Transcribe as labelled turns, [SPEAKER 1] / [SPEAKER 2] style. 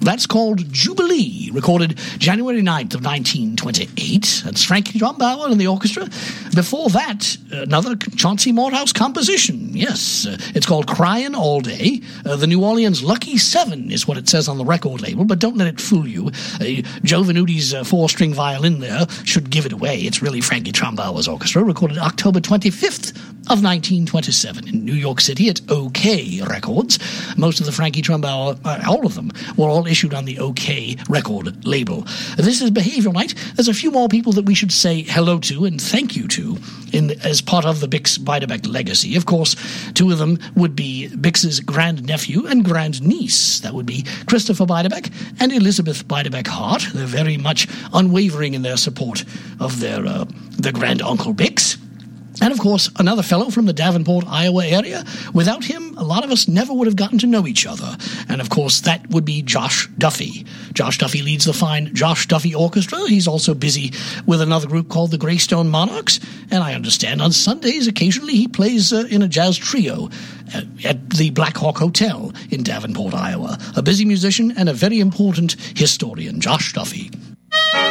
[SPEAKER 1] That's called Jubilee, recorded January 9th of 1928. That's Frankie Drumbauer and the orchestra. Before that, another Chauncey Morehouse composition. Yes, it's called Crying All Day. The New Orleans Lucky Seven is what it says on the record label, but don't let it fool you. Joe Venuti's four-string violin there should give it away. It's really Frankie Drumbauer's orchestra, recorded October 25th of 1927 in New York City at OK Records. Most of the Frankie Drumbauer, all of them, were all issued on the OK record label. This is Behavioral Night. There's a few more people that we should say hello to and thank you to as part of the Bix Beiderbecke legacy. Of course, two of them would be Bix's grandnephew and grandniece. That would be Christopher Beiderbecke and Elizabeth Beiderbecke Hart. They're very much unwavering in their support of their granduncle Bix. And, of course, another fellow from the Davenport, Iowa area. Without him, a lot of us never would have gotten to know each other. And, of course, that would be Josh Duffy. Josh Duffy leads the fine Josh Duffy Orchestra. He's also busy with another group called the Greystone Monarchs. And I understand on Sundays, occasionally, he plays in a jazz trio at the Black Hawk Hotel in Davenport, Iowa. A busy musician and a very important historian, Josh Duffy.